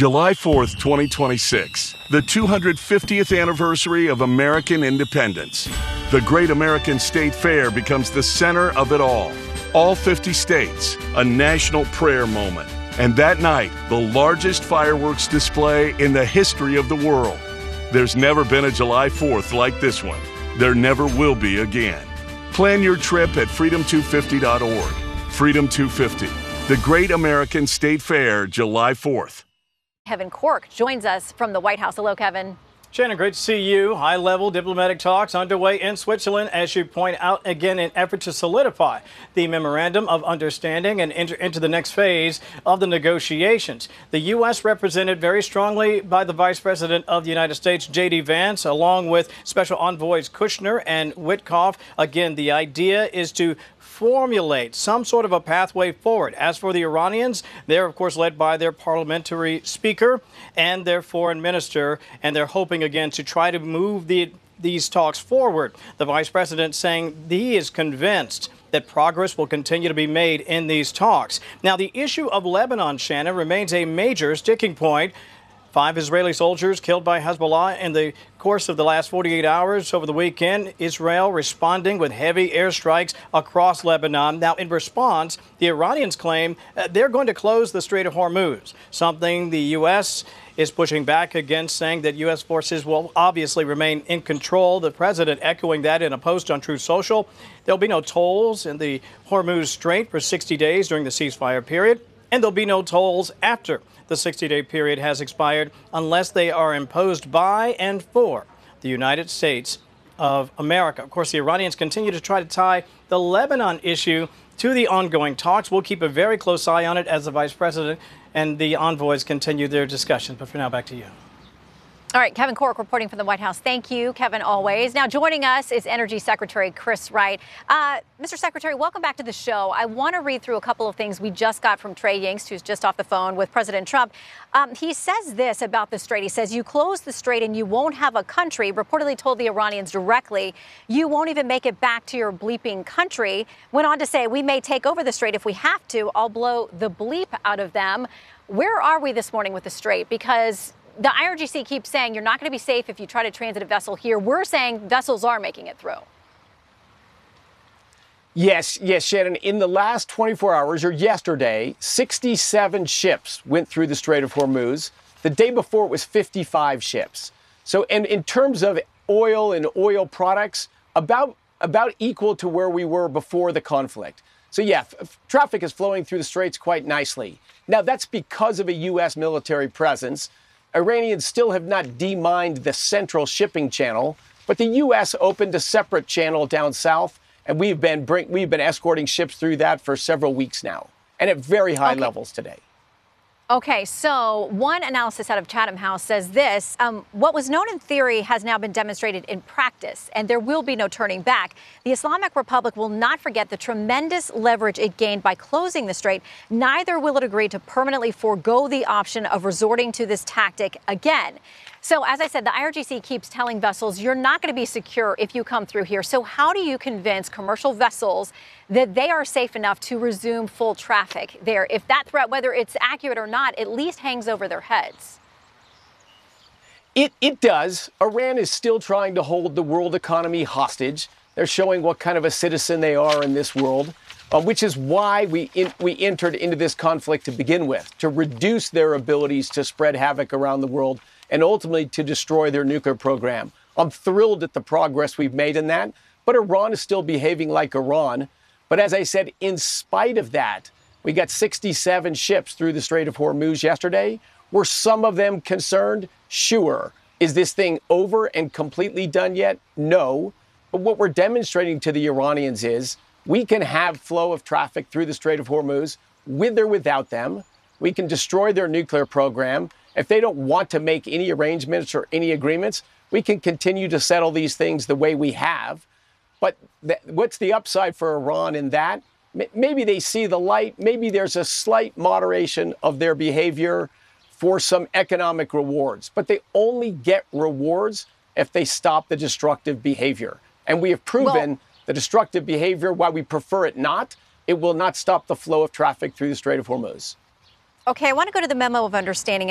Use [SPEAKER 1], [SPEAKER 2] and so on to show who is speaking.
[SPEAKER 1] July 4th, 2026, the 250th anniversary of American independence. The Great American State Fair becomes the center of it all. All 50 states, a national prayer moment. And that night, the largest fireworks display in the history of the world. There's never been a July 4th like this one. There never will be again. Plan your trip at freedom250.org. Freedom 250, the Great American State Fair, July 4th.
[SPEAKER 2] Kevin Corke joins us from the White House. Hello, Kevin.
[SPEAKER 3] Shannon, great to see you. High-level diplomatic talks underway in Switzerland, as you point out, again, in effort to solidify the memorandum of understanding and enter into the next phase of the negotiations. The U.S. represented very strongly by the Vice President of the United States, J.D. Vance, along with Special Envoys Kushner and Witkoff. Again, the idea is to formulate some sort of a pathway forward. As for the Iranians, they're, of course, led by their parliamentary speaker and their foreign minister, and they're hoping, again, to try to move these talks forward. The vice president saying he is convinced that progress will continue to be made in these talks. Now, the issue of Lebanon, Shannon, remains a major sticking point. 5 Israeli soldiers killed by Hezbollah in the course of the last 48 hours over the weekend. Israel responding with heavy airstrikes across Lebanon. Now, in response, the Iranians claim they're going to close the Strait of Hormuz, something the U.S. is pushing back against, saying that U.S. forces will obviously remain in control. The president echoing that in a post on Truth Social. There'll be no tolls in the Hormuz Strait for 60 days during the ceasefire period, and there'll be no tolls after the 60-day period has expired unless they are imposed by and for the United States of America. Of course, the Iranians continue to try to tie the Lebanon issue to the ongoing talks. We'll keep a very close eye on it as the vice president and the envoys continue their discussions. But for now, back to you.
[SPEAKER 2] All right, Kevin Corke reporting from the White House. Thank you, Kevin, always. Now, joining us is Energy Secretary Chris Wright. Mr. Secretary, welcome back to the show. I want to read through a couple of things we just got from Trey Yingst, who's just off the phone with President Trump. He says this about the strait. He says, you close the strait and you won't have a country. Reportedly told the Iranians directly, you won't even make it back to your bleeping country. Went on to say, we may take over the strait if we have to. I'll blow the bleep out of them. Where are we this morning with the strait? Because the IRGC keeps saying you're not going to be safe if you try to transit a vessel here. We're saying vessels are making it through.
[SPEAKER 4] Yes, Shannon. In the last 24 hours or yesterday, 67 ships went through the Strait of Hormuz. The day before, it was 55 ships. So, and in terms of oil and oil products, about equal to where we were before the conflict. So, yeah, traffic is flowing through the straits quite nicely. Now, that's because of a U.S. military presence. Iranians still have not demined the central shipping channel, but the U.S. opened a separate channel down south, and we've been escorting ships through that for several weeks now, and at very high levels today. Okay, so one analysis out of Chatham House says this, what was known in theory has now been demonstrated in practice, and there will be no turning back. The Islamic Republic will not forget the tremendous leverage it gained by closing the strait. Neither will it agree to permanently forego the option of resorting to this tactic again. So, as I said, the IRGC keeps telling vessels you're not going to be secure if you come through here. So how do you convince commercial vessels that they are safe enough to resume full traffic there if that threat, whether it's accurate or not, at least hangs over their heads? It does. Iran is still trying to hold the world economy hostage. They're showing what kind of a citizen they are in this world, which is why we entered into this conflict to begin with, to reduce their abilities to spread havoc around the world and ultimately to destroy their nuclear program. I'm thrilled at the progress we've made in that, but Iran is still behaving like Iran. But as I said, in spite of that, we got 67 ships through the Strait of Hormuz yesterday. Were some of them concerned? Sure. Is this thing over and completely done yet? No. But what we're demonstrating to the Iranians is we can have flow of traffic through the Strait of Hormuz with or without them. We can destroy their nuclear program. If they don't want to make any arrangements or any agreements, we can continue to settle these things the way we have. But what's the upside for Iran in that? Maybe they see the light. Maybe there's a slight moderation of their behavior for some economic rewards. But they only get rewards if they stop the destructive behavior. And we have proven the destructive behavior, while we prefer it not, it will not stop the flow of traffic through the Strait of Hormuz.
[SPEAKER 2] Okay, I want to go to the memo of understanding.